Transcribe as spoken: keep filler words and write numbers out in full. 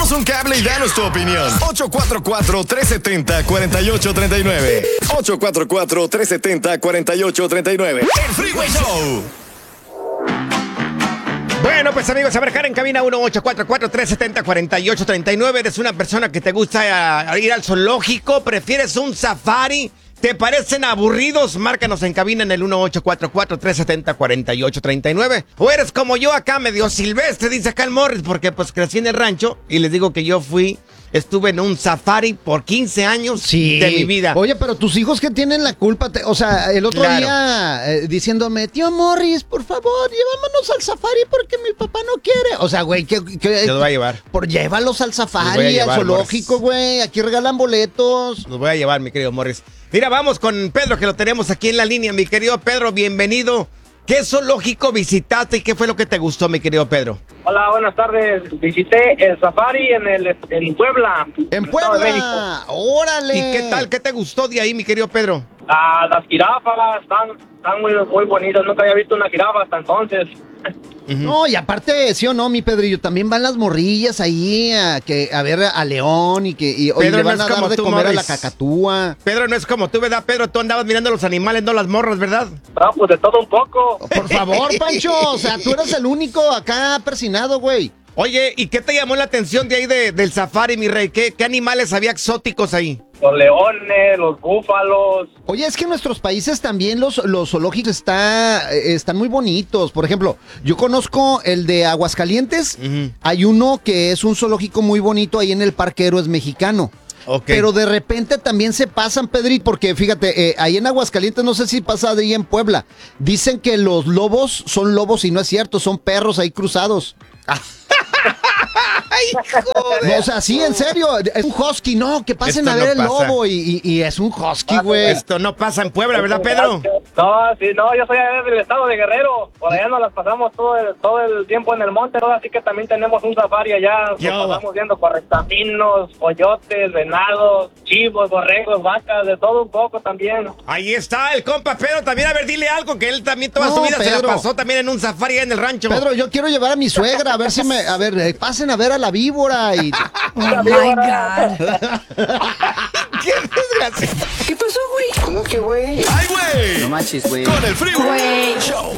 Échanos un cable y danos tu opinión. ocho cuatro cuatro, tres siete cero, cuatro ocho tres nueve. ocho cuatro cuatro, tres siete cero, cuatro ocho tres nueve. El Freeway Show. Bueno, pues amigos, a marcar en cabina uno ocho cuatro cuatro, tres siete cero, cuatro ocho tres nueve. ¿Eres una persona que te gusta ir al zoológico? ¿Prefieres un safari? ¿Te parecen aburridos? Márcanos en cabina en el uno ocho cuatro cuatro, tres siete cero, cuatro ocho tres nueve. O eres como yo acá, medio silvestre, dice acá el Morris, porque pues crecí en el rancho y les digo que yo fui... Estuve en un safari por quince años sí. de mi vida. Oye, pero tus hijos que tienen la culpa, te, o sea, el otro Claro. día eh, diciéndome, tío Morris, por favor, llévanos al safari porque mi papá no quiere. O sea, güey, que, que Te los voy a llevar. Por llévalos al Los voy a safari, llevar, al zoológico, güey. Aquí regalan boletos. Los voy a llevar, mi querido Morris. Mira, vamos con Pedro, que lo tenemos aquí en la línea. Mi querido Pedro, bienvenido. ¿Qué zoológico visitaste y qué fue lo que te gustó, mi querido Pedro? Hola, buenas tardes. Visité el safari en el en Puebla. En Estado de México. Puebla, órale. ¿Y qué tal? ¿Qué te gustó de ahí, mi querido Pedro? Ah, las jirafas están, están muy, muy bonitas. Nunca había visto una jirafa hasta entonces. No, y aparte, sí o no, mi Pedrillo, también van las morrillas ahí a, que, a ver a León y que y, hoy Pedro, le no van es a dar como de tú, comer a la Morris. cacatúa. Pedro, no es como tú, ¿verdad, Pedro? Tú andabas mirando a los animales, no las morras, ¿verdad? No, pues de todo un poco. Por favor, Pancho, o sea, tú eres el único acá persinado, güey. Oye, ¿y qué te llamó la atención de ahí de, del safari, mi rey? ¿Qué, ¿Qué animales había exóticos ahí? Los leones, los búfalos. Oye, es que en nuestros países también los, los zoológicos está, eh, están muy bonitos. Por ejemplo, yo conozco el de Aguascalientes. Ujú. Hay uno que es un zoológico muy bonito ahí en el Parque Héroes Mexicano. Ok. Pero de repente también se pasan, Pedrito, porque fíjate, eh, ahí en Aguascalientes, no sé si pasa de ahí en Puebla, dicen que los lobos son lobos y no es cierto, son perros ahí cruzados. ¡Ay, joder! No, o sea, sí, en serio, es un husky, no, que pasen Esto a ver no el pasa. lobo y, y- y es un husky, güey. Esto no pasa en Puebla, ¿verdad, Pedro? No, sí, no, yo soy del estado de Guerrero. Por allá nos las pasamos todo el, todo el tiempo en el monte, ¿no? Así que también tenemos un safari allá. Nos Yo. pasamos viendo correcaminos, coyotes, venados, chivos, borregos, vacas, de todo un poco también. Ahí está el compa Pedro. También, a ver, dile algo, que él también toda No, su vida se Pedro. la pasó también en un safari allá en el rancho. Pedro, yo quiero llevar a mi suegra, a ver si me, a ver, eh, pasen a ver a la víbora y... Oh my God. ¡Qué desgracia! ¿Qué pasó, güey? ¿Cómo que, güey? ¡Ay, güey! No manches, güey. Con el Freeway Güey. Show.